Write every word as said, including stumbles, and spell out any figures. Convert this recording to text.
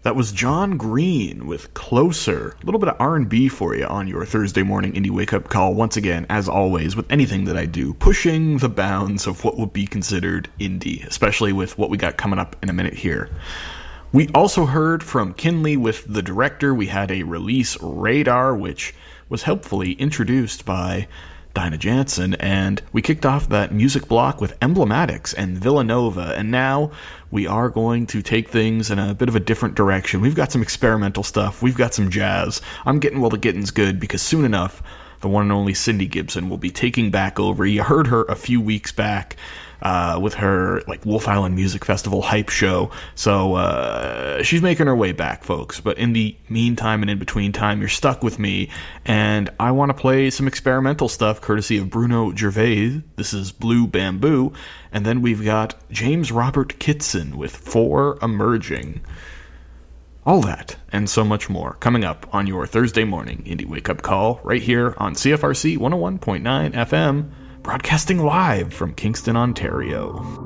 That was John Green with Closer. A little bit of R and B for you on your Thursday morning indie wake-up call. Once again, as always, with anything that I do, pushing the bounds of what would be considered indie, especially with what we got coming up in a minute here. We also heard from Kinley with The Director. We had a release radar, which was helpfully introduced by Dinah Jansen, and we kicked off that music block with Emblematics and Villanova, and now we are going to take things in a bit of a different direction. We've got some experimental stuff, we've got some jazz. I'm getting while the getting's good, because soon enough, the one and only Cindy Gibson will be taking back over. You heard her a few weeks back uh, with her like Wolf Island Music Festival hype show, so uh, she's making her way back, folks. But in the meantime and in between time, you're stuck with me, and I want to play some experimental stuff courtesy of Bruno Gervais. This is Blue Bamboo, and then we've got James Robert Kitson with Four Emerging. All that and so much more coming up on your Thursday morning Indie Wake Up Call right here on C F R C one oh one point nine F M, broadcasting live from Kingston, Ontario.